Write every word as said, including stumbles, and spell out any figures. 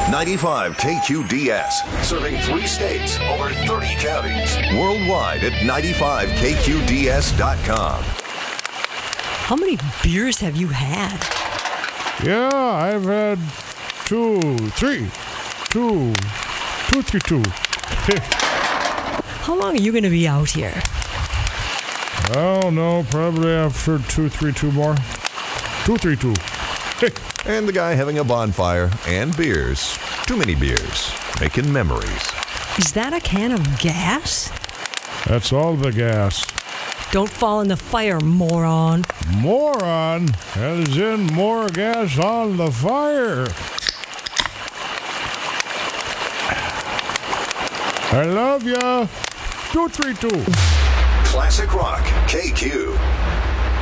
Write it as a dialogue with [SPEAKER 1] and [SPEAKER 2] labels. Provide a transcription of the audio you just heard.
[SPEAKER 1] ninety-five K Q D S, serving three states, over thirty counties. Worldwide at ninety-five K Q D S dot com.
[SPEAKER 2] How many beers have you had?
[SPEAKER 3] Yeah, I've had two, three, two, two, three, two.
[SPEAKER 2] How long are you going to be out here?
[SPEAKER 3] I don't know, probably after two, three, two more. Two, three, two.
[SPEAKER 1] And the guy having a bonfire and beers. Too many beers. Making memories.
[SPEAKER 2] Is that a can of gas?
[SPEAKER 3] That's all the gas.
[SPEAKER 2] Don't fall in the fire, moron.
[SPEAKER 3] Moron? That is in more gas on the fire. I love ya. Two, three, two.
[SPEAKER 1] Classic Rock, K Q.